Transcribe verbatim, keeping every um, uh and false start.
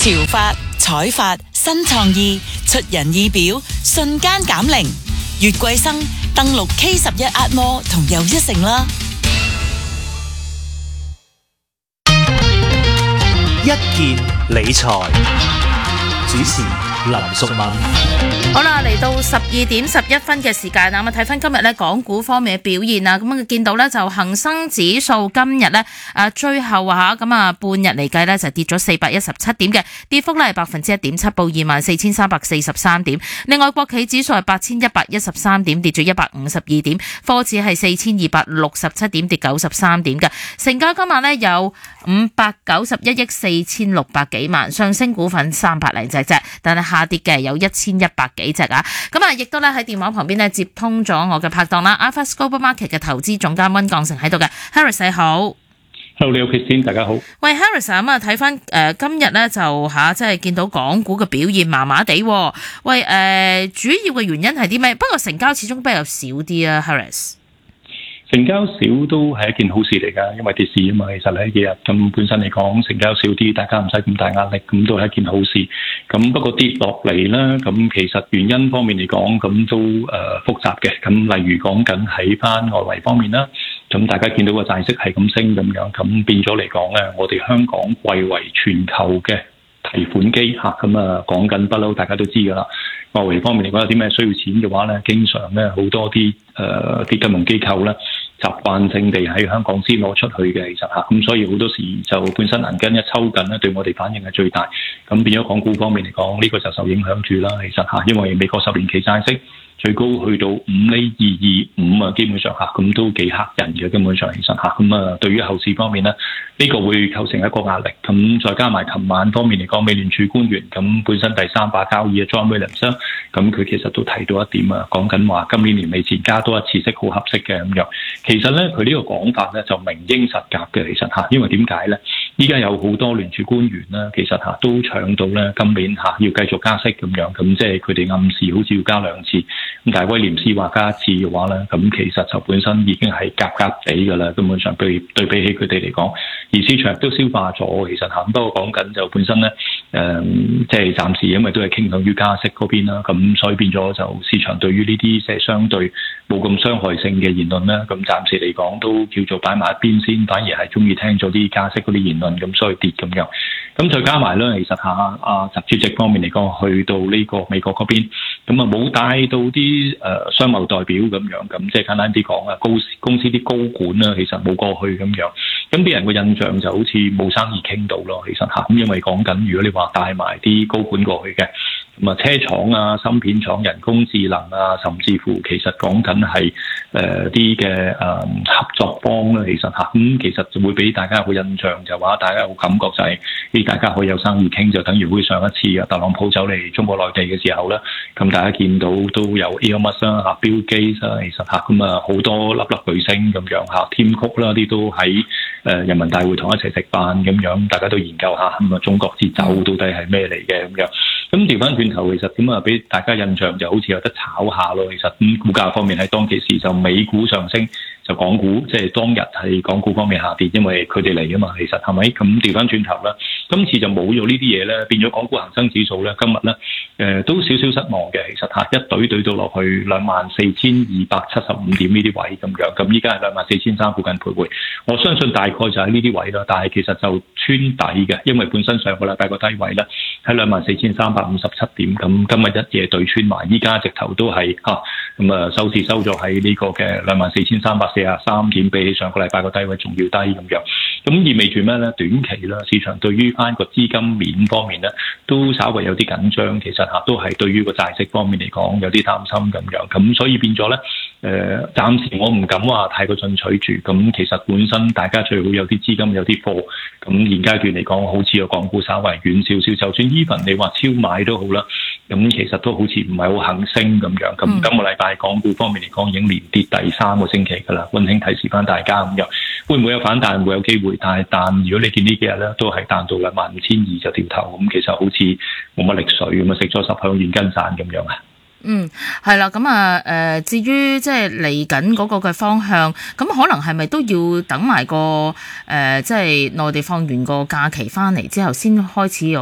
潮發、彩發、新創意，出人意表，瞬間減齡。月桂生登錄 K 十一 Atmore 同又一城啦。 一件理財主持林淑敏。 好啦，嚟到十二點十一分嘅時間啦，咁啊睇翻今日咧港股方面嘅表現啊，咁啊見到咧就恒生指數今日咧誒最後啊嚇咁啊半日嚟計咧就跌咗四百一十七點嘅，跌幅咧係百分之一點七，報二萬四千三百四十三點。另外國企指數係八千一百一十三點，跌咗一百五十二點，科指係四千二百六十七點，跌九十三點嘅。成交今日咧有五百九十一億四千六百幾萬，上升股份三百零隻隻，但係下跌嘅有一千一百幾隻啊。咁啊，亦都咧喺電話旁邊咧接通咗我嘅拍檔啦 ，Alpha Global Market 嘅投資總監溫鋼城喺度嘅 ，Harris 你好。 Hello， 你好 Christine， 大家好。 喂 ，Harris 咁啊，睇翻誒今日咧就吓、啊，即係見到港股嘅表現麻麻地。喂，誒、呃、主要嘅原因係啲咩？不過成交始終比較少啲啊 ，Harris。 成交少都係一件好事嚟㗎，因為跌市啊嘛，其實呢幾日咁本身嚟講成交少啲，大家唔使咁大壓力，咁都係一件好事。咁不過跌落嚟啦，咁其實原因方面嚟講，咁都誒、呃、複雜嘅。咁例如講緊喺翻外圍方面啦，咁大家見到個債息係咁升咁樣，咁變咗嚟講咧，我哋香港貴為全球嘅提款機嚇，咁啊講緊不嬲，大家都知㗎啦。外圍方面嚟講，有啲咩需要錢嘅話咧，經常咧好多啲誒啲金融機構咧習慣性地喺香港先攞出去嘅，其實嚇，咁所以好多時就本身銀根一抽緊咧，對我哋反應係最大。咁變咗港股方面嚟講，呢個就受影響住啦，其實嚇，因為美國十年期債息最高去到五厘二二五啊，基本上嚇，咁都幾嚇人嘅，根本上其實嚇，咁啊對於後市方面咧，呢個會構成一個壓力。咁再加埋琴晚方面嚟講，美聯儲官員咁本身第三把交椅嘅 John Williams，咁佢其實都提到一點啊，講緊話今年年尾前加多一次息好合適嘅咁樣。其實咧佢呢個講法咧就明英實鴿嘅，其實嚇，因為點解咧？依家有好多聯儲官員啦，其實嚇都搶到咧今年嚇要繼續加息咁樣，咁即係佢哋暗示好似要加兩次。咁但係威廉斯話加一次嘅話咧，咁其實就本身已經係夾夾地㗎啦，根本上對對比起佢哋嚟講，而市場都消化咗其實嚇。不過講緊就本身咧，誒即係暫時因為都係傾向於加息嗰邊啦，咁所以變咗就市場對於呢啲即係相對冇咁傷害性嘅言論咧，咁暫時嚟講都叫做擺埋一邊先，反而係中意聽咗啲加息嗰啲言論，咁所以跌咁樣。咁再加埋咧，其實下啊習主席方面嚟講，去到呢個美國嗰邊，咁啊冇帶到啲誒商貿代表咁樣，咁即係簡單啲講啊，公司公司啲高管啦，其實冇過去咁樣，咁俾人個印象就好似冇生意傾到咯，其實嚇。咁因為講緊，如果你話帶埋啲高管過去嘅，咁啊車廠啊、芯片廠、人工智能啊，甚至乎其實講緊係誒啲嘅誒合作幫啦，其實嚇。咁其實就會俾大家有個印象就話，大家有個感覺就係、是，大家可以有生意傾，就等於會上一次啊特朗普走嚟中國內地嘅時候咧，咁大家見到都有 Elon Musk 啦、嚇 Bill Gates 啦，其實嚇咁啊好多粒粒巨星咁樣嚇，Tim Cook 啦啲都喺誒人民大會堂一齊食飯咁樣，大家都研究下咁啊中國節奏到底係咩嚟嘅咁樣。咁調翻轉頭，其實點啊俾大家印象就好似有得炒下咯。其實咁股價方面喺當其時就美股上升，就港股即係、就是、當日係港股方面下跌，因為佢哋嚟啊嘛。其實係咪咁調翻轉頭啦？今次就冇咗呢啲嘢咧，變咗港股恒生指數咧，今日咧誒、呃、都少少失望嘅。其實嚇一隊隊到落去兩萬四千二百七十五點呢啲位咁樣，咁依家係兩萬四千三附近徘徊。我相信大概就喺呢啲位啦，但係其實就穿底嘅，因為本身上個禮拜個低位咧喺兩萬四千三百五十七點，咁今日一夜對穿埋，依家直頭都係嚇咁啊收市收咗喺呢個嘅兩萬四千三百四十三點，比起上個禮拜個低位仲要低咁樣。咁意味住咩咧？短期啦，市場對於翻個資金面方面咧，都稍微有啲緊張。其實嚇都係對於個債息方面嚟講有啲擔心咁樣。咁所以變咗咧，誒、呃、暫時我唔敢話太過進取住。咁其實本身大家最好有啲資金有啲貨。咁現階段嚟講，好似個港股稍微遠少少，就算 even 你話超買都好啦。咁其實都好似唔係好肯升咁樣。咁今個禮拜港股方面嚟講，已經連跌第三個星期㗎啦。溫馨提示翻大家咁樣，會唔會有反彈？會有機會，但係但如果你見呢幾日咧都係彈到兩萬五千二就掉頭，咁其實好似冇乜力水咁啊，食咗十響軟筋散咁樣啊。 嗯，係啦，咁啊，誒，至於即係嚟緊嗰個嘅方向，咁可能係咪都要等埋個誒，即係內地放完個假期翻嚟之後，先開始有